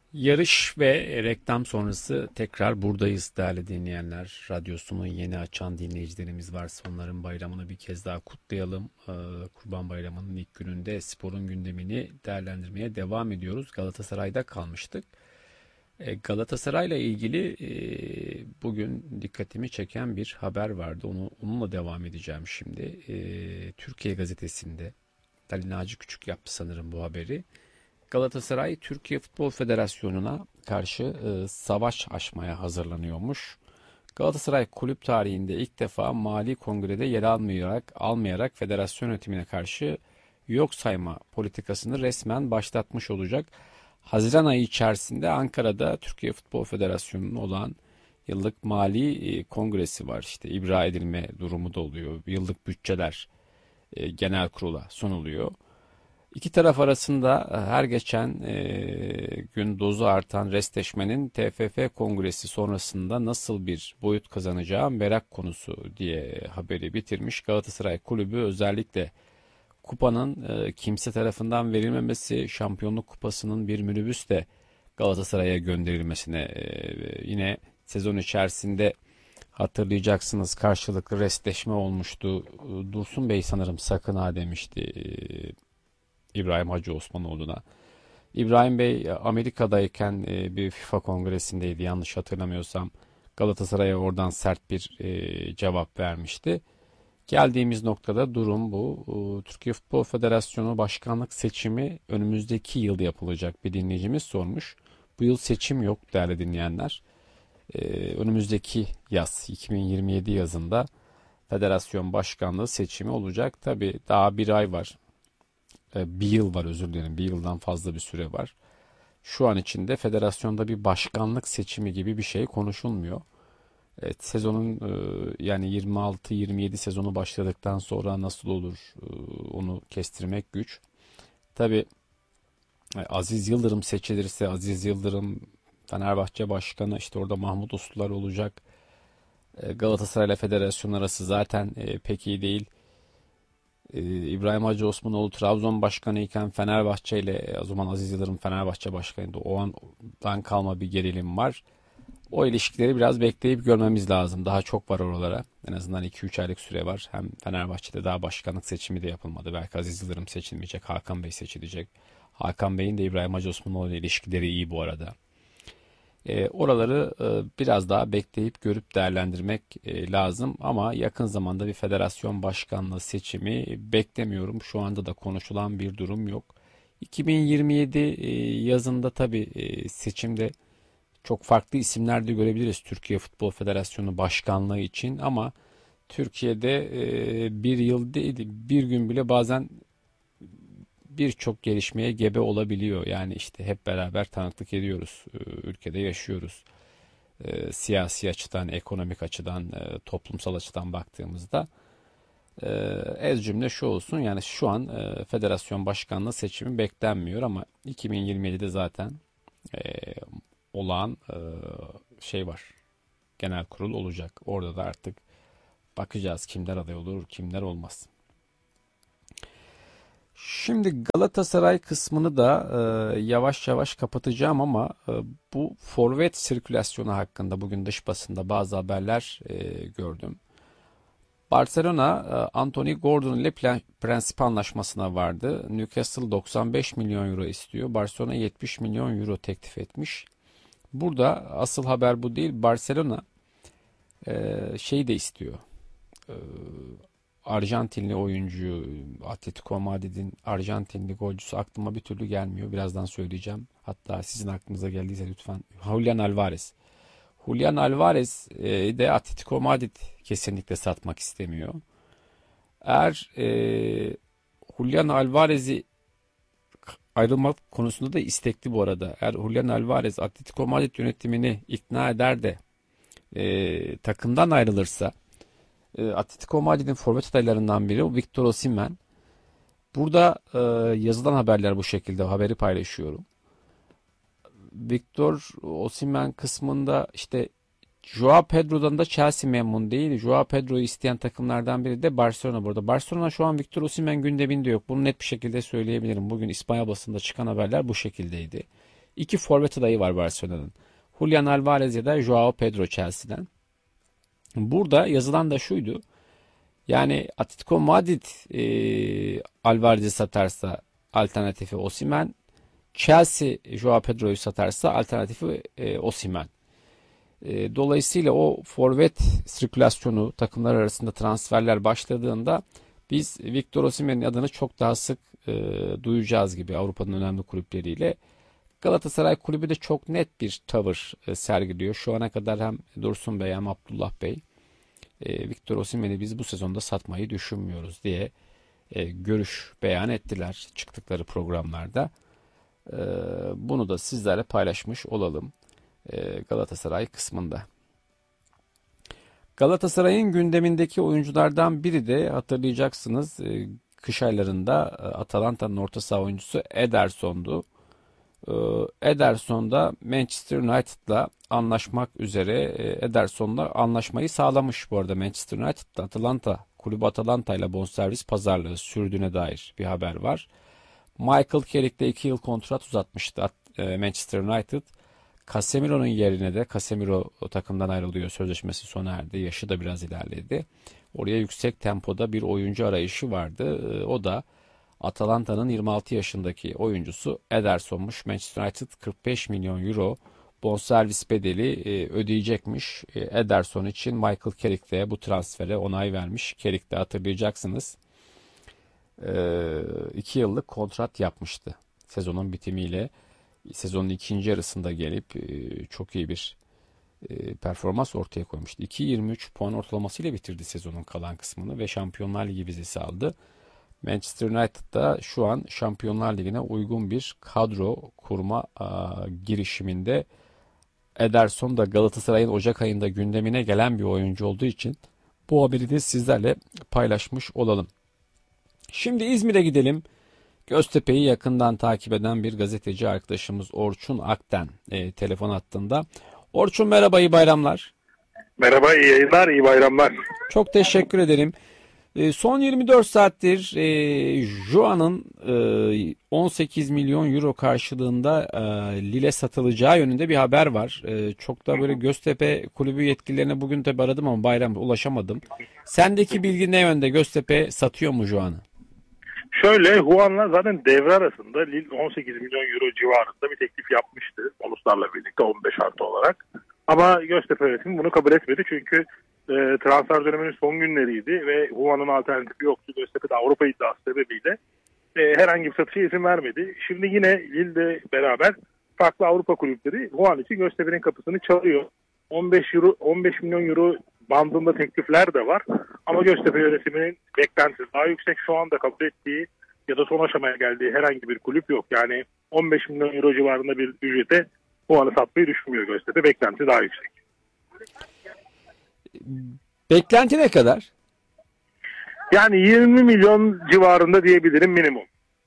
Yarış ve reklam sonrası tekrar buradayız değerli dinleyenler. Radyosunu yeni açan dinleyicilerimiz varsa onların bayramını bir kez daha kutlayalım. Kurban Bayramı'nın ilk gününde sporun gündemini değerlendirmeye devam ediyoruz. Galatasaray'da kalmıştık. Galatasaray'la ilgili bugün dikkatimi çeken bir haber vardı. Onunla devam edeceğim şimdi. Türkiye Gazetesi'nde Ali Naci Küçük yaptı sanırım bu haberi. Galatasaray Türkiye Futbol Federasyonu'na karşı savaş açmaya hazırlanıyormuş. Galatasaray kulüp tarihinde ilk defa Mali Kongre'de yer almayarak federasyon yönetimine karşı yok sayma politikasını resmen başlatmış olacak. Haziran ayı içerisinde Ankara'da Türkiye Futbol Federasyonu'nun olan yıllık mali kongresi var. İşte ibra edilme durumu da oluyor. Yıllık bütçeler genel kurula sunuluyor. İki taraf arasında her geçen gün dozu artan restleşmenin TFF Kongresi sonrasında nasıl bir boyut kazanacağı merak konusu diye haberi bitirmiş. Galatasaray Kulübü özellikle kupanın kimse tarafından verilmemesi, şampiyonluk kupasının bir minibüsle Galatasaray'a gönderilmesine yine sezon içerisinde hatırlayacaksınız karşılıklı restleşme olmuştu. Dursun Bey sanırım sakın ha demişti İbrahim Hacı Osmanoğlu'na. İbrahim Bey Amerika'dayken bir FIFA kongresindeydi yanlış hatırlamıyorsam. Galatasaray'a oradan sert bir cevap vermişti. Geldiğimiz noktada durum bu. Türkiye Futbol Federasyonu başkanlık seçimi önümüzdeki yıl yapılacak bir dinleyicimiz sormuş. Bu yıl seçim yok değerli dinleyenler. Önümüzdeki yaz 2027 yazında federasyon başkanlığı seçimi olacak. Tabii daha bir ay var. Bir yıl var, özür dilerim. Bir yıldan fazla bir süre var. Şu an içinde federasyonda bir başkanlık seçimi gibi bir şey konuşulmuyor. Evet, sezonun yani 26-27 sezonu başladıktan sonra nasıl olur onu kestirmek güç. Tabii Aziz Yıldırım seçilirse Aziz Yıldırım Fenerbahçe Başkanı, işte orada Mahmut Uslular olacak. Galatasaray ile federasyon arası zaten pek iyi değil. İbrahim Hacı Osmanoğlu Trabzon Başkanı iken Fenerbahçe ile o zaman Aziz Yıldırım Fenerbahçe Başkanıydı. O andan kalma bir gerilim var. O ilişkileri biraz bekleyip görmemiz lazım. Daha çok var oralara. En azından 2-3 aylık süre var. Hem Fenerbahçe'de daha başkanlık seçimi de yapılmadı. Belki Aziz Yıldırım seçilmeyecek. Hakan Bey seçilecek. Hakan Bey'in de İbrahim Hacı Osmanoğlu ile ilişkileri iyi bu arada. Oraları biraz daha bekleyip görüp değerlendirmek lazım ama yakın zamanda bir federasyon başkanlığı seçimi beklemiyorum. Şu anda da konuşulan bir durum yok. 2027 yazında tabii seçimde çok farklı isimler de görebiliriz Türkiye Futbol Federasyonu başkanlığı için ama Türkiye'de bir yıl değil bir gün bile bazen birçok gelişmeye gebe olabiliyor. Yani işte hep beraber tanıklık ediyoruz. Ülkede yaşıyoruz. Siyasi açıdan, ekonomik açıdan, toplumsal açıdan baktığımızda. Ez cümle şu olsun, yani şu an federasyon başkanlığı seçimi beklenmiyor ama 2027'de zaten e, olağan şey var. Genel kurul olacak. Orada da artık bakacağız kimler aday olur, kimler olmaz. Şimdi Galatasaray kısmını da yavaş yavaş kapatacağım ama bu forvet sirkülasyonu hakkında bugün dış basında bazı haberler gördüm. Barcelona Anthony Gordon ile prensip anlaşmasına vardı. Newcastle 95 milyon euro istiyor. Barcelona 70 milyon euro teklif etmiş. Burada asıl haber bu değil. Barcelona şey de istiyor. E, Arjantinli oyuncuyu, Atletico Madrid'in Arjantinli golcüsü aklıma bir türlü gelmiyor. Birazdan söyleyeceğim. Hatta sizin aklınıza geldiyse lütfen. Julian Alvarez. Julian Alvarez de Atletico Madrid kesinlikle satmak istemiyor. Eğer Julian Alvarez'i ayrılmak konusunda da istekli bu arada. Eğer Julian Alvarez Atletico Madrid yönetimini ikna eder de takımdan ayrılırsa Atletico Madrid'in forvet adaylarından biri Victor Osimhen. Burada yazılan haberler bu şekilde, haberi paylaşıyorum. Victor Osimhen kısmında işte Joao Pedro'dan da Chelsea memnun değil. Joao Pedro'yu isteyen takımlardan biri de Barcelona burada. Barcelona şu an Victor Osimhen gündeminde yok. Bunu net bir şekilde söyleyebilirim. Bugün İspanya basında çıkan haberler bu şekildeydi. İki forvet adayı var Barcelona'nın. Julian Alvarez ya da Joao Pedro Chelsea'den. Burada yazılan da şuydu. Yani Atletico Madrid Alvarez'i satarsa alternatifi Osimhen. Chelsea Joao Pedro'yu satarsa alternatifi Osimhen. Dolayısıyla o forvet sirkülasyonu takımlar arasında transferler başladığında biz Victor Osimhen'in adını çok daha sık duyacağız gibi Avrupa'nın önemli kulüpleriyle. Galatasaray kulübü de çok net bir tavır sergiliyor. Şu ana kadar hem Dursun Bey hem Abdullah Bey Victor Osimhen'i biz bu sezonda satmayı düşünmüyoruz diye görüş beyan ettiler çıktıkları programlarda. Bunu da sizlerle paylaşmış olalım Galatasaray kısmında. Galatasaray'ın gündemindeki oyunculardan biri de hatırlayacaksınız kış aylarında Atalanta'nın orta saha oyuncusu Ederson'du. Ederson da Manchester United'la anlaşmak üzere Ederson'la anlaşmayı sağlamış bu arada Manchester United'la kulübü Atalanta ile bonservis pazarlığı sürdüğüne dair bir haber var. Michael Carrick'le 2 yıl kontrat uzatmıştı Manchester United. Casemiro'nun yerine de Casemiro takımdan ayrılıyor. Sözleşmesi sona erdi. Yaşı da biraz ilerledi. Oraya yüksek tempoda bir oyuncu arayışı vardı. O da Atalanta'nın 26 yaşındaki oyuncusu Ederson'muş. Manchester United 45 milyon euro bonservis bedeli ödeyecekmiş. Ederson için Michael Carrick de bu transfere onay vermiş. Carrick de hatırlayacaksınız 2 yıllık kontrat yapmıştı. Sezonun bitimiyle sezonun ikinci yarısında gelip çok iyi bir performans ortaya koymuştu. 2.23 puan ortalamasıyla bitirdi sezonun kalan kısmını ve Şampiyonlar Ligi vizesi aldı. Manchester United'da şu an Şampiyonlar Ligi'ne uygun bir kadro kurma girişiminde. Ederson da Galatasaray'ın Ocak ayında gündemine gelen bir oyuncu olduğu için bu haberi de sizlerle paylaşmış olalım. Şimdi İzmir'e gidelim. Göztepe'yi yakından takip eden bir gazeteci arkadaşımız Orçun Akten telefon hattında. Orçun merhaba, iyi bayramlar. Merhaba, iyi yayınlar, iyi bayramlar. Çok teşekkür ederim. Son 24 saattir Joa'nın 18 milyon euro karşılığında Lille satılacağı yönünde bir haber var. Çok da böyle Göztepe kulübü yetkililerine bugün de aradım ama bayramda ulaşamadım. Sendeki bilgi ne yönde? Göztepe satıyor mu Joa'nı? Şöyle, Juan'la zaten devre arasında Lille 18 milyon euro civarında bir teklif yapmıştı. Bonuslarla birlikte 15 artı olarak. Ama Göztepe yönetimi bunu kabul etmedi çünkü transfer döneminin son günleriydi ve Juan'ın alternatifi yoktu. Göztepe de Avrupa iddiası sebebiyle herhangi bir satışa izin vermedi. Şimdi yine Lille'de beraber farklı Avrupa kulüpleri Juan için Göztepe'nin kapısını çalıyor. 15 milyon euro bandında teklifler de var. Ama Göztepe yönetiminin beklentisi daha yüksek. Şu anda kabul ettiği ya da son aşamaya geldiği herhangi bir kulüp yok. Yani 15 milyon euro civarında bir ücrete Juan'ı satmayı düşünmüyor Göztepe. Beklenti daha yüksek. Beklenti ne kadar? Yani 20 milyon civarında diyebilirim minimum.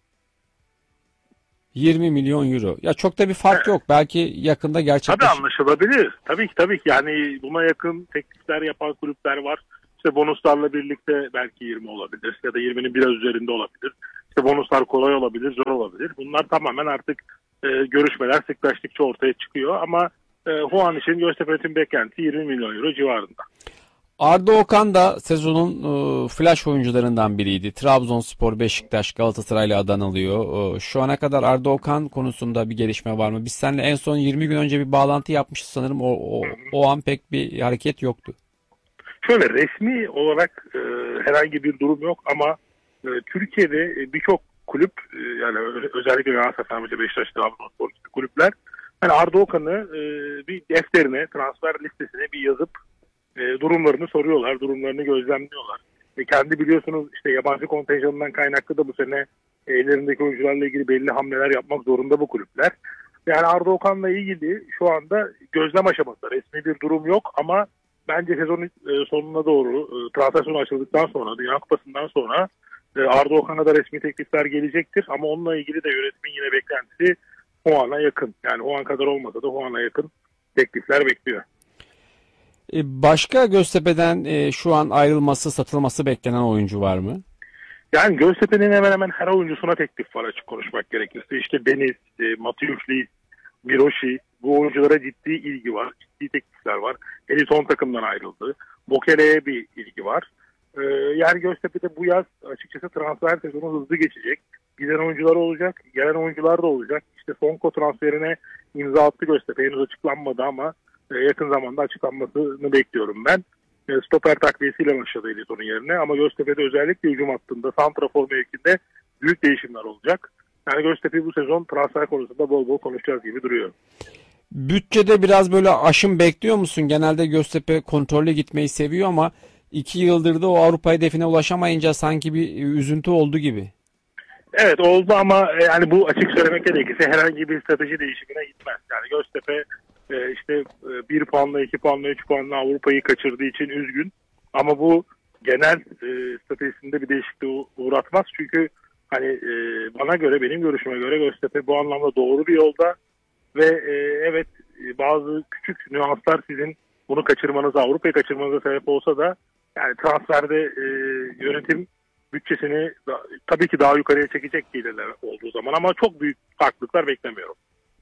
20 milyon euro. Ya çok da bir fark yok. Belki yakında gerçekleşir. Tabii anlaşılabilir. Tabii ki. Yani buna yakın teklifler yapan kulüpler var. İşte bonuslarla birlikte belki 20 olabilir ya da 20'nin biraz üzerinde olabilir. İşte bonuslar kolay olabilir, zor olabilir. Bunlar tamamen artık görüşmeler sıklaştıkça ortaya çıkıyor ama Juan için Göztepe'nin beklenti 20 milyon euro civarında. Arda Okan da sezonun flash oyuncularından biriydi. Trabzonspor, Beşiktaş, Galatasaray'la adanılıyor. Şu ana kadar Arda Okan konusunda bir gelişme var mı? Biz seninle en son 20 gün önce bir bağlantı yapmışız sanırım. O an pek bir hareket yoktu. Şöyle resmi olarak herhangi bir durum yok ama Türkiye'de birçok kulüp yani özellikle Galatasaray, Fenerbahçe, Beşiktaş, Trabzonspor gibi kulüpler yani Arda Okan'ı bir defterine, transfer listesine bir yazıp durumlarını soruyorlar, durumlarını gözlemliyorlar. Kendi biliyorsunuz işte yabancı kontenjanından kaynaklı da bu sene ellerindeki oyuncularla ilgili belli hamleler yapmak zorunda bu kulüpler. Yani Arda Okan'la ilgili şu anda gözlem aşamasında resmi bir durum yok ama bence sezonun sonuna doğru transfer sonu açıldıktan sonra, Dünya Kupası'ndan sonra Arda Okan'a da resmi teklifler gelecektir. Ama onunla ilgili de yönetimin yine beklentisi Juan'a yakın. Yani Juan kadar olmasa da Juan'a yakın teklifler bekliyor. Başka Göztepe'den şu an ayrılması, satılması beklenen oyuncu var mı? Yani Göztepe'nin hemen hemen her oyuncusuna teklif var açık konuşmak gerekirse. İşte Deniz, Matius Lis, Miroshi, bu oyunculara ciddi ilgi var. Ciddi teklifler var. Eliton takımdan ayrıldı. Bokele'ye bir ilgi var. Yani Göztepe'de bu yaz açıkçası transfer sezonu hızlı geçecek. Giden oyuncular olacak, gelen oyuncular da olacak. İşte Sonko transferine imza attı Göztepe. Henüz açıklanmadı ama yakın zamanda açıklanmasını bekliyorum ben. Stoper takviyesiyle başladı Eliton'un yerine ama Göztepe'de özellikle hücum hattında, santrafor mevkinde büyük değişimler olacak. Yani Göztepe bu sezon transfer konusunda bol bol konuşacağız gibi duruyor. Bütçede biraz böyle aşım bekliyor musun? Genelde Göztepe kontrollü gitmeyi seviyor ama 2 yıldır da o Avrupa hedefine ulaşamayınca sanki bir üzüntü oldu gibi. Evet oldu ama yani bu açık söylemek gerekirse herhangi bir strateji değişimine gitmez. Yani Göztepe işte 1 puanla, 2 puanla, 3 puanla Avrupa'yı kaçırdığı için üzgün. Ama bu genel stratejisinde bir değişikliğe uğratmaz. Çünkü hani bana göre, benim görüşüme göre Göztepe bu anlamda doğru bir yolda. Ve evet bazı küçük nüanslar sizin bunu kaçırmanıza, Avrupa'yı kaçırmanıza sebep olsa da yani transferde yönetim bütçesini tabii ki daha yukarıya çekecek gelirler olduğu zaman ama çok büyük farklılıklar beklemiyorum.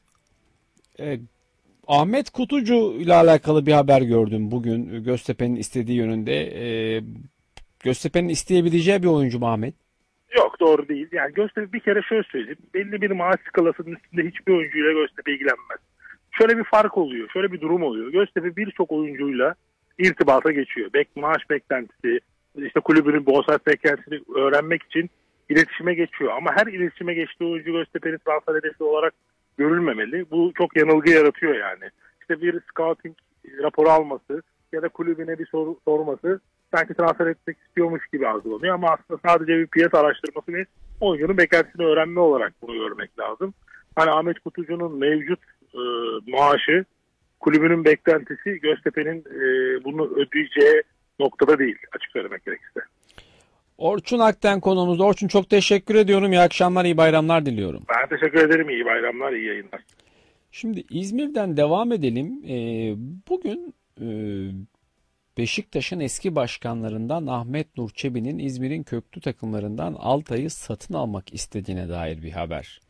Ahmet Kutucu ile alakalı bir haber gördüm bugün Göztepe'nin istediği yönünde. Göztepe'nin isteyebileceği bir oyuncu mu Ahmet? Yok, doğru değil. Yani Göztepe bir kere şöyle söyleyeyim. Belli bir maaş skalasının üstünde hiçbir oyuncuyla Göztepe ilgilenmez. Şöyle bir fark oluyor. Şöyle bir durum oluyor. Göztepe birçok oyuncuyla irtibata geçiyor. Maaş beklentisi, işte kulübünün bonservis beklentisini öğrenmek için iletişime geçiyor. Ama her iletişime geçtiği oyuncu Göztepe'nin transfer hedefi olarak görülmemeli. Bu çok yanılgı yaratıyor yani. İşte bir scouting raporu alması ya da kulübüne bir sorması sanki transfer etmek istiyormuş gibi algılanıyor ama aslında sadece bir piyasa araştırması ve oyuncunun beklentisini öğrenme olarak bunu görmek lazım. Hani Ahmet Kutucu'nun mevcut maaşı, kulübünün beklentisi Göztepe'nin bunu ödeyeceği noktada değil, açık söylemek gerekirse. Orçun Akten konuğumuzda. Orçun, çok teşekkür ediyorum. İyi akşamlar, iyi bayramlar diliyorum. Ben teşekkür ederim. İyi bayramlar, iyi yayınlar. Şimdi İzmir'den devam edelim. Bugün Beşiktaş'ın eski başkanlarından Ahmet Nur Çebi'nin İzmir'in köklü takımlarından Altay'ı satın almak istediğine dair bir haber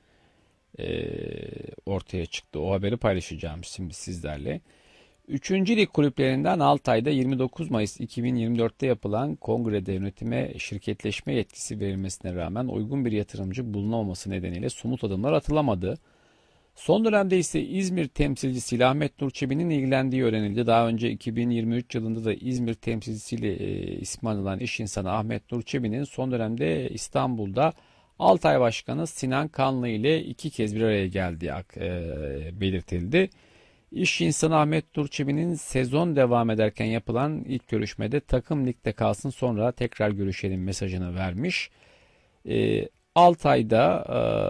ortaya çıktı. O haberi paylaşacağım şimdi sizlerle. 3. Lig kulüplerinden Altay'da 29 Mayıs 2024'te yapılan kongrede yönetime şirketleşme yetkisi verilmesine rağmen uygun bir yatırımcı bulunamaması nedeniyle somut adımlar atılamadı. Son dönemde ise İzmir temsilcisiyle Ahmet Nur Çebi'nin ilgilendiği öğrenildi. Daha önce 2023 yılında da İzmir temsilcisiyle ismi anılan iş insanı Ahmet Nur Çebi'nin son dönemde İstanbul'da Altay Başkanı Sinan Kanlı ile 2 kez bir araya geldiği belirtildi. İş insanı Ahmet Nur Çebi'nin sezon devam ederken yapılan ilk görüşmede takım ligde kalsın sonra tekrar görüşelim mesajını vermiş. Altay'da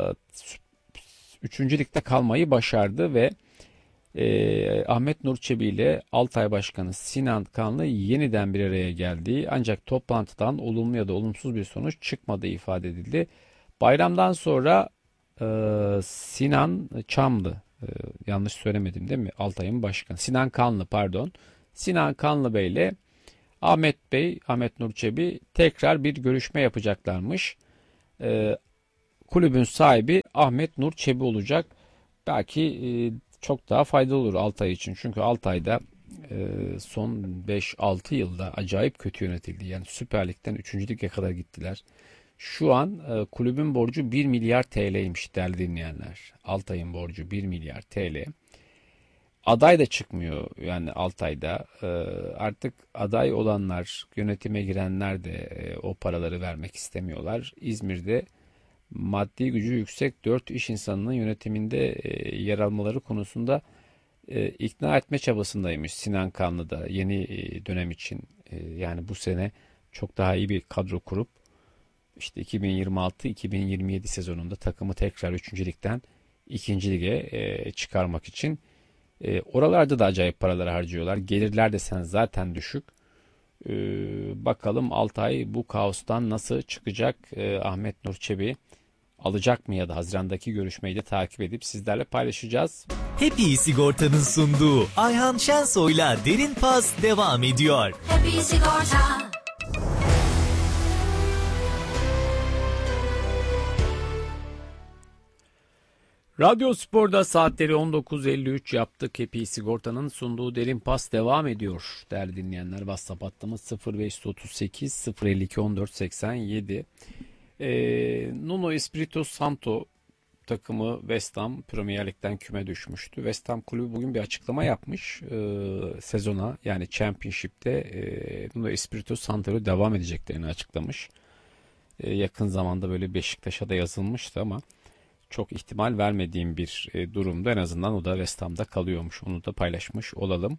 3. ligde kalmayı başardı ve Ahmet Nur Çebi ile Altay Başkanı Sinan Kanlı yeniden bir araya geldi. Ancak toplantıdan olumlu ya da olumsuz bir sonuç çıkmadığı ifade edildi. Bayramdan sonra Sinan Çamlı, yanlış söylemedim değil mi? Altay'ın başkanı. Sinan Kanlı, pardon. Sinan Kanlı Bey ile Ahmet Nur Çebi tekrar bir görüşme yapacaklarmış. Kulübün sahibi Ahmet Nur Çebi olacak. Belki çok daha faydalı olur Altay için. Çünkü Altay'da son 5-6 yılda acayip kötü yönetildi. Yani Süper Lig'den 3. Lig'e kadar gittiler. Şu an kulübün borcu 1 milyar TL'ymiş değerli dinleyenler. Altay'ın borcu 1 milyar TL. Aday da çıkmıyor yani Altay'da. Artık aday olanlar, yönetime girenler de o paraları vermek istemiyorlar. İzmir'de maddi gücü yüksek 4 iş insanının yönetiminde yer almaları konusunda ikna etme çabasındaymış Sinan Kanlı da yeni dönem için. Yani bu sene çok daha iyi bir kadro kurup işte 2026-2027 sezonunda takımı tekrar 3. ligden 2. lige çıkarmak için. Oralarda da acayip paralar harcıyorlar. Gelirler de zaten düşük. Bakalım Altay bu kaostan nasıl çıkacak? Ahmet Nur Çebi alacak mı ya da Haziran'daki görüşmeyi de takip edip sizlerle paylaşacağız. Happy Sigorta'nın sunduğu Ayhan Şensoy'la Derin Pas devam ediyor. Happy Sigorta. Radyo Spor'da saatleri 19.53 yaptık. Hepi Sigorta'nın sunduğu Derin Pas devam ediyor. Değerli dinleyenler, WhatsApp hattımız 0538 052 14 87. Nuno Espirito Santo takımı West Ham Premier Lig'den küme düşmüştü. West Ham kulübü bugün bir açıklama yapmış. Sezona, yani Championship'te Nuno Espirito Santo'yu devam edeceklerini açıklamış. Yakın zamanda böyle Beşiktaş'a da yazılmıştı ama çok ihtimal vermediğim bir durumda, en azından o da West Ham'da kalıyormuş. Onu da paylaşmış olalım.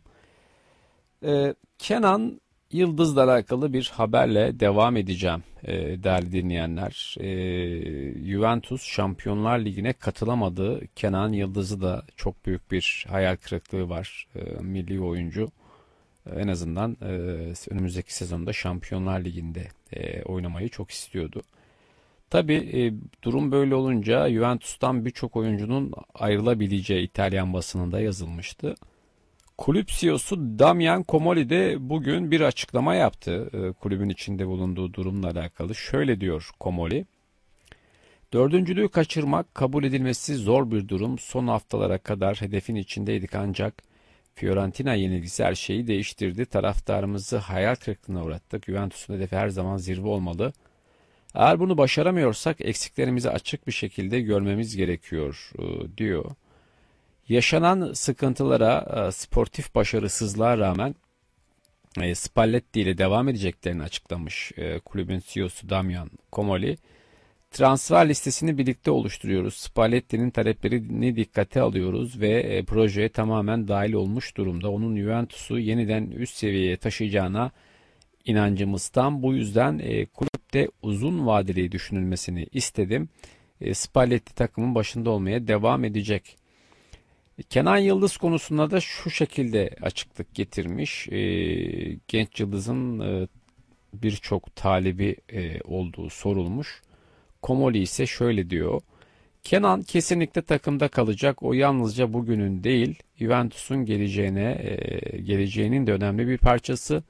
Kenan Yıldız'la alakalı bir haberle devam edeceğim değerli dinleyenler. Juventus Şampiyonlar Ligi'ne katılamadı. Kenan Yıldız'ı da çok büyük bir hayal kırıklığı var. Milli oyuncu en azından önümüzdeki sezonda Şampiyonlar Ligi'nde oynamayı çok istiyordu. Tabii durum böyle olunca Juventus'tan birçok oyuncunun ayrılabileceği İtalyan basınında yazılmıştı. Kulüp CEO'su Damian Comoli de bugün bir açıklama yaptı kulübün içinde bulunduğu durumla alakalı. Şöyle diyor Comoli: "Dördüncülüğü kaçırmak kabul edilmesi zor bir durum. Son haftalara kadar hedefin içindeydik ancak Fiorentina yenilgisi her şeyi değiştirdi. Taraftarımızı hayal kırıklığına uğrattık. Juventus'un hedefi her zaman zirve olmalı. Eğer bunu başaramıyorsak eksiklerimizi açık bir şekilde görmemiz gerekiyor," diyor. Yaşanan sıkıntılara, sportif başarısızlığa rağmen Spalletti ile devam edeceklerini açıklamış kulübün CEO'su Damian Comoli. "Transfer listesini birlikte oluşturuyoruz. Spalletti'nin taleplerini dikkate alıyoruz ve projeye tamamen dahil olmuş durumda. Onun Juventus'u yeniden üst seviyeye taşıyacağına inancımız tam. Bu yüzden kulüpte uzun vadeli düşünülmesini istedim. Spalletti takımın başında olmaya devam edecek." Kenan Yıldız konusunda da şu şekilde açıklık getirmiş. Genç Yıldız'ın birçok talebi olduğu sorulmuş. Comoli ise şöyle diyor: "Kenan kesinlikle takımda kalacak. O yalnızca bugünün değil, Juventus'un geleceğinin de önemli bir parçası.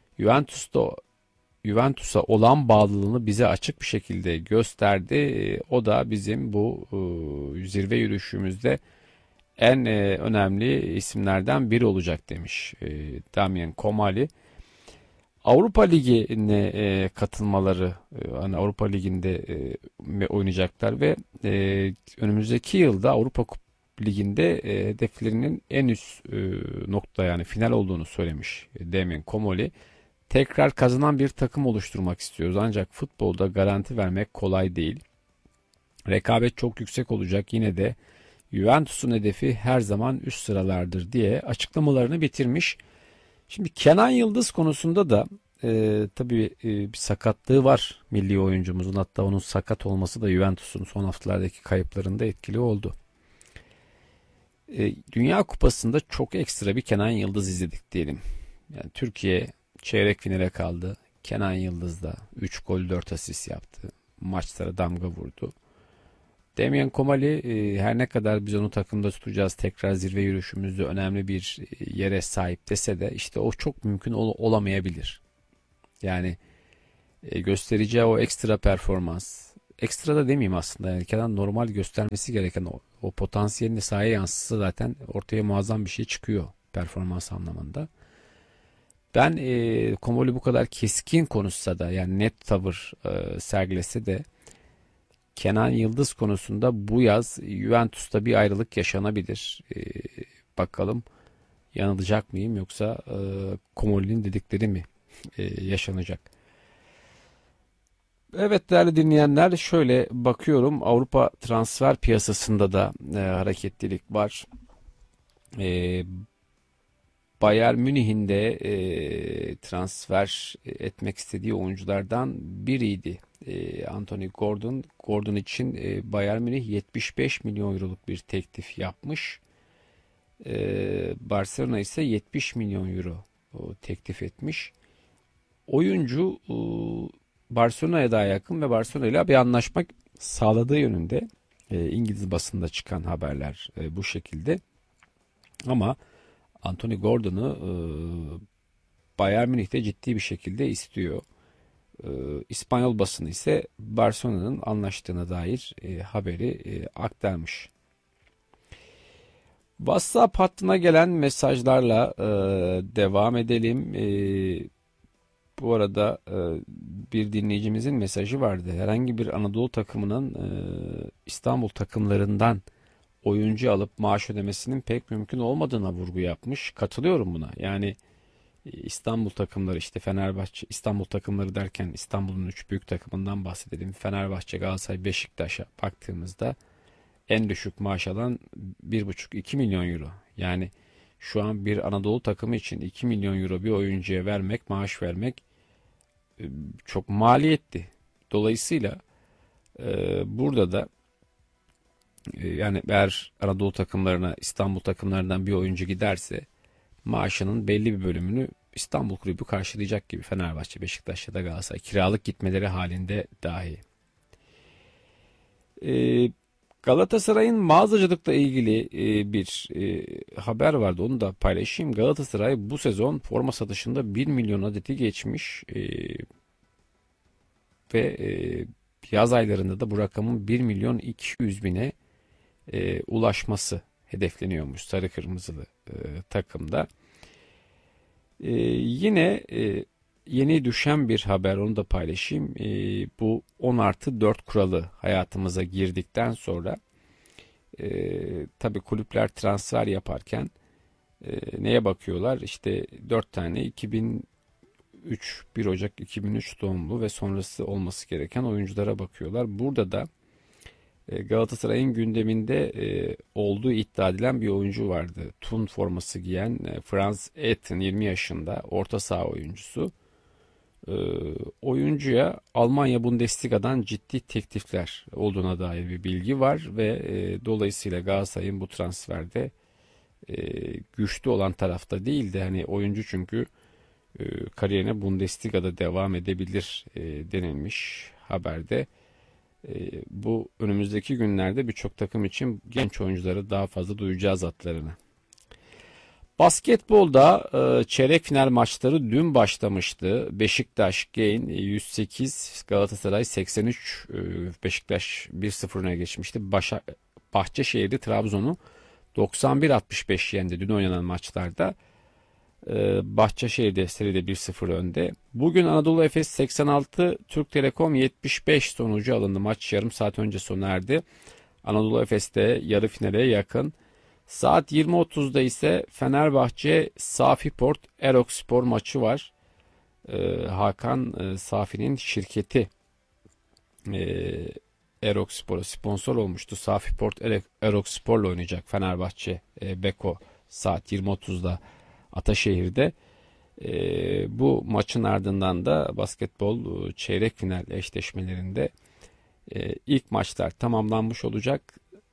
Juventus'a olan bağlılığını bize açık bir şekilde gösterdi. O da bizim bu zirve yürüyüşümüzde en önemli isimlerden biri olacak," demiş Damian Comoli. Avrupa Ligi'ne katılmaları, hani Avrupa Ligi'nde oynayacaklar ve önümüzdeki yılda Avrupa Ligi'nde hedeflerinin en üst nokta, yani final olduğunu söylemiş Damian Comoli. "Tekrar kazanan bir takım oluşturmak istiyoruz ancak futbolda garanti vermek kolay değil. Rekabet çok yüksek olacak, yine de Juventus'un hedefi her zaman üst sıralardır," diye açıklamalarını bitirmiş. Şimdi Kenan Yıldız konusunda da tabii bir sakatlığı var milli oyuncumuzun. Hatta onun sakat olması da Juventus'un son haftalardaki kayıplarında etkili oldu. Dünya Kupası'nda çok ekstra bir Kenan Yıldız izledik diyelim. Yani Türkiye çeyrek finale kaldı. Kenan Yıldız da 3 gol 4 asist yaptı. Maçlara damga vurdu. Damian Comoli her ne kadar biz onu takımda tutacağız, tekrar zirve yürüyüşümüzde önemli bir yere sahip dese de işte o çok mümkün olamayabilir. Yani göstereceği o ekstra performans, ekstra da demeyeyim aslında, yani Kenan normal göstermesi gereken o potansiyelini sahaya yansıtsa zaten ortaya muazzam bir şey çıkıyor performans anlamında. Ben Comoli bu kadar keskin konuşsa da, yani net tavır sergilese de, Kenan Yıldız konusunda bu yaz Juventus'ta bir ayrılık yaşanabilir. Bakalım yanılacak mıyım, yoksa Comoli'nin dedikleri mi yaşanacak? Evet değerli dinleyenler, şöyle bakıyorum, Avrupa transfer piyasasında da hareketlilik var. Bayern Münih'in de transfer etmek istediği oyunculardan biriydi Anthony Gordon. Gordon için Bayern Münih 75 milyon euroluk bir teklif yapmış. Barcelona ise 70 milyon euro teklif etmiş. Oyuncu Barcelona'ya daha yakın ve Barcelona ile bir anlaşma sağladığı yönünde İngiliz basında çıkan haberler bu şekilde. Ama Anthony Gordon'u Bayern Münih'te ciddi bir şekilde istiyor. İspanyol basını ise Barcelona'nın anlaştığına dair haberi aktarmış. WhatsApp hattına gelen mesajlarla devam edelim. Bu arada bir dinleyicimizin mesajı vardı. Herhangi bir Anadolu takımının İstanbul takımlarından oyuncu alıp maaş ödemesinin pek mümkün olmadığına vurgu yapmış. Katılıyorum buna. Yani İstanbul takımları, işte Fenerbahçe, İstanbul takımları derken İstanbul'un üç büyük takımından bahsedelim. Fenerbahçe, Galatasaray, Beşiktaş'a baktığımızda en düşük maaş alan 1,5-2 milyon euro. Yani şu an bir Anadolu takımı için 2 milyon euro bir oyuncuya vermek, maaş vermek çok maliyetli. Dolayısıyla burada da yani eğer Anadolu takımlarına, İstanbul takımlarından bir oyuncu giderse maaşının belli bir bölümünü İstanbul kulübü karşılayacak gibi, Fenerbahçe, Beşiktaş ya da Galatasaray kiralık gitmeleri halinde dahi. Galatasaray'ın mağazacılıkla ilgili bir haber vardı. Onu da paylaşayım. Galatasaray bu sezon forma satışında 1 milyon adeti geçmiş ve yaz aylarında da bu rakamın 1 milyon 200 bine ulaşması hedefleniyormuş sarı kırmızılı takımda. Yine yeni düşen bir haber, onu da paylaşayım. Bu 10+4 kuralı hayatımıza girdikten sonra tabii kulüpler transfer yaparken neye bakıyorlar? İşte 4 tane 1 Ocak 2003 doğumlu ve sonrası olması gereken oyunculara bakıyorlar. Burada da Galatasaray'ın gündeminde olduğu iddia edilen bir oyuncu vardı. Thun forması giyen Franz Etten, 20 yaşında orta saha oyuncusu. Oyuncuya Almanya Bundesliga'dan ciddi teklifler olduğuna dair bir bilgi var ve dolayısıyla Galatasaray'ın bu transferde güçlü olan tarafta değil de, hani oyuncu çünkü kariyerine Bundesliga'da devam edebilir denilmiş haberde. Bu önümüzdeki günlerde birçok takım için genç oyuncuları daha fazla duyacağız adlarını. Basketbolda çeyrek final maçları dün başlamıştı. Beşiktaş Gain 108, Galatasaray 83, Beşiktaş 1-0 öne geçmişti. Bahçeşehir'de Trabzon'u 91-65 yendi dün oynanan maçlarda. Bahçeşehir'de seride 1-0 önde. Bugün Anadolu Efes 86, Türk Telekom 75 sonucu alındı. Maç yarım saat önce sona erdi. Anadolu Efes'te yarı finale yakın. Saat 20.30'da ise Fenerbahçe Safiport Erokspor maçı var. Hakan Safi'nin şirketi Erokspor'a sponsor olmuştu. Safiport Erokspor'la oynayacak Fenerbahçe Beko saat 20.30'da Ataşehir'de. Bu maçın ardından da basketbol çeyrek final eşleşmelerinde ilk maçlar tamamlanmış olacak.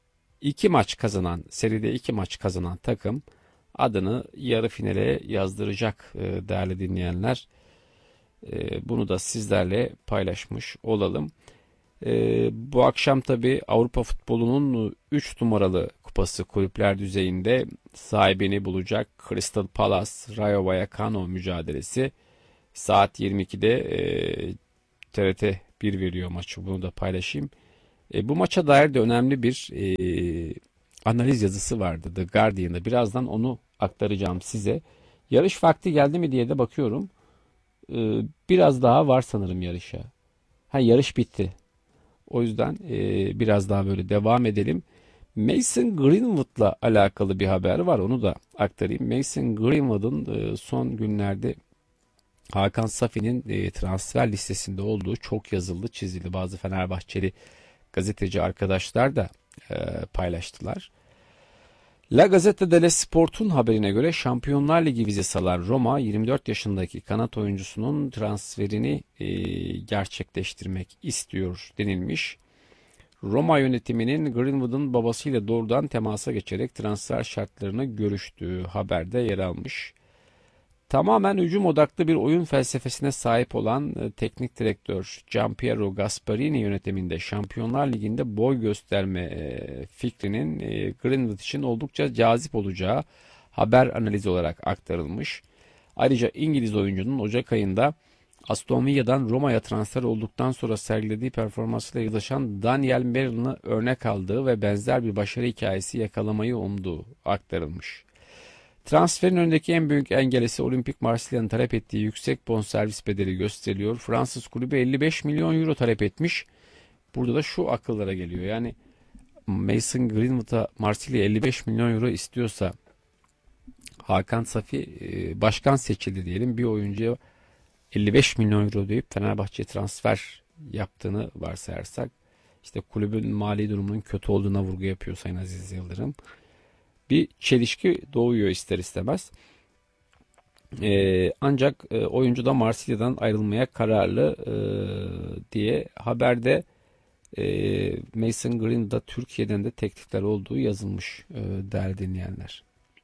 Seride 2 maç kazanan takım adını yarı finale yazdıracak değerli dinleyenler. Bunu da sizlerle paylaşmış olalım. Bu akşam tabi Avrupa futbolunun 3 numaralı kupası kulüpler düzeyinde sahibini bulacak Crystal Palace Rayo Vallecano mücadelesi saat 22'de TRT 1 veriyor maçı, bunu da paylaşayım. Bu maça dair de önemli bir analiz yazısı vardı The Guardian'da. Birazdan onu aktaracağım size. Yarış vakti geldi mi diye de bakıyorum. Biraz daha var sanırım yarışa. Yarış bitti. O yüzden biraz daha böyle devam edelim. Mason Greenwood'la alakalı bir haber var. Onu da aktarayım. Mason Greenwood'un son günlerde Hakan Safi'nin transfer listesinde olduğu çok yazıldı, çizildi. Bazı Fenerbahçeli gazeteci arkadaşlar da paylaştılar. La Gazzetta dello Sport'un haberine göre Şampiyonlar Ligi vizesi alan Roma 24 yaşındaki kanat oyuncusunun transferini gerçekleştirmek istiyor denilmiş. Roma yönetiminin Greenwood'un babasıyla doğrudan temasa geçerek transfer şartlarını görüştüğü haberde yer almış. Tamamen hücum odaklı bir oyun felsefesine sahip olan teknik direktör Gianpiero Gasperini yönetiminde Şampiyonlar Ligi'nde boy gösterme fikrinin Greenwood için oldukça cazip olacağı haber analizi olarak aktarılmış. Ayrıca İngiliz oyuncunun Ocak ayında Aston Villa'dan Roma'ya transfer olduktan sonra sergilediği performansıyla yıldızlaşan Daniel Malin'ı örnek aldığı ve benzer bir başarı hikayesi yakalamayı umduğu aktarılmış. Transferin önündeki en büyük engelisi Olimpik Marsilya'nın talep ettiği yüksek bonservis bedeli gösteriliyor. Fransız kulübü 55 milyon euro talep etmiş. Burada da şu akıllara geliyor. Yani Mason Greenwood'a Marsilya 55 milyon euro istiyorsa, Hakan Safi başkan seçildi diyelim, bir oyuncuya 55 milyon euro deyip Fenerbahçe'ye transfer yaptığını varsayarsak, işte kulübün mali durumunun kötü olduğuna vurgu yapıyor Sayın Aziz Yıldırım. Bir çelişki doğuyor ister istemez. Ancak oyuncu da Marsilya'dan ayrılmaya kararlı diye haberde Mason Greenwood'da Türkiye'den de teklifler olduğu yazılmış değerli dinleyenler.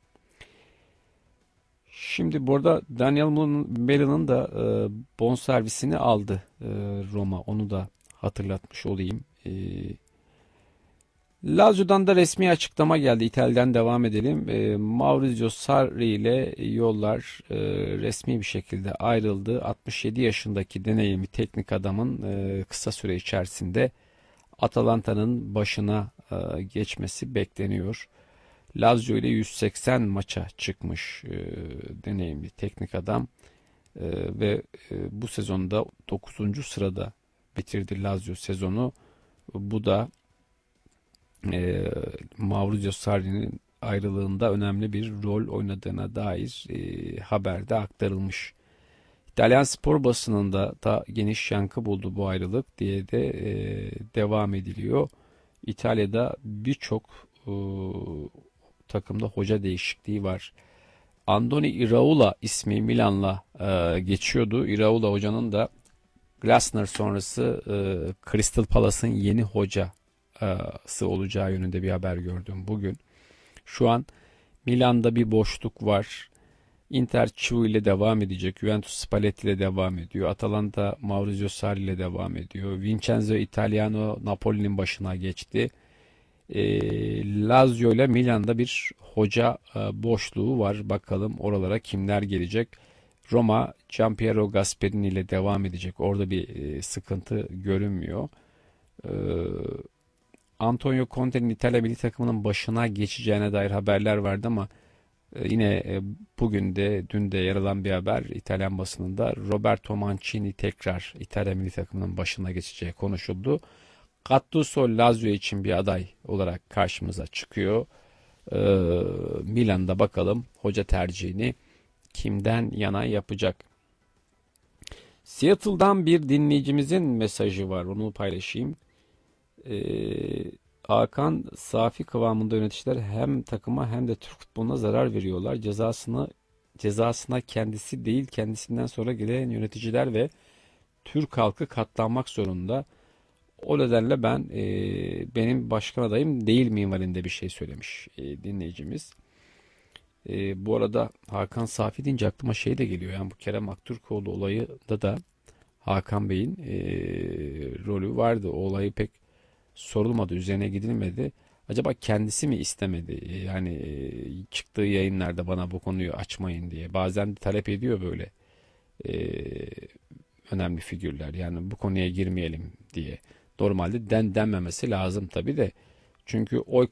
Şimdi burada Daniel Malin'in da bonservisini aldı Roma. Onu da hatırlatmış olayım. Lazio'dan da resmi açıklama geldi. İtalya'dan devam edelim. Maurizio Sarri ile yollar resmi bir şekilde ayrıldı. 67 yaşındaki deneyimli teknik adamın kısa süre içerisinde Atalanta'nın başına geçmesi bekleniyor. Lazio ile 180 maça çıkmış deneyimli teknik adam ve bu sezonda 9. sırada bitirdi Lazio sezonu. Bu da Maurizio Sarri'nin ayrılığında önemli bir rol oynadığına dair haberde aktarılmış. İtalyan spor basınında da geniş yankı buldu bu ayrılık diye de devam ediliyor. İtalya'da birçok takımda hoca değişikliği var. Andoni Iraola ismi Milan'la geçiyordu. Iraola hocanın da Glasner sonrası Crystal Palace'ın yeni hocası olacağı yönünde bir haber gördüm bugün. Şu an Milan'da bir boşluk var. Inter Chiu ile devam edecek. Juventus Spalletti ile devam ediyor. Atalanta Maurizio Sarri ile devam ediyor. Vincenzo Italiano Napoli'nin başına geçti. Lazio ile Milan'da bir hoca boşluğu var. Bakalım oralara kimler gelecek. Roma Gianpiero Gasperini ile devam edecek. Orada bir sıkıntı görünmüyor. Antonio Conte'nin İtalya milli takımının başına geçeceğine dair haberler vardı ama yine bugün de dün de yer alan bir haber İtalyan basınında Roberto Mancini tekrar İtalya milli takımının başına geçeceği konuşuldu. Gattuso Lazio için bir aday olarak karşımıza çıkıyor. Milan'da bakalım hoca tercihini kimden yana yapacak? Seattle'dan bir dinleyicimizin mesajı var. Onu paylaşayım. Hakan, safi kıvamında yöneticiler hem takıma hem de Türk futboluna zarar veriyorlar. Cezasına kendisi değil, kendisinden sonra gelen yöneticiler ve Türk halkı katlanmak zorunda. O nedenle benim başkan adayım değil minvalinde bir şey söylemiş dinleyicimiz. Bu arada Hakan Safi deyince aklıma şey de geliyor. Yani bu Kerem Aktürkoğlu olayı da Hakan Bey'in rolü vardı. O olayı pek sorulmadı, üzerine gidilmedi. Acaba kendisi mi istemedi? Yani çıktığı yayınlarda bana bu konuyu açmayın diye. Bazen de talep ediyor böyle önemli figürler. Yani bu konuya girmeyelim diye. Normalde denmemesi lazım tabii de. Çünkü oy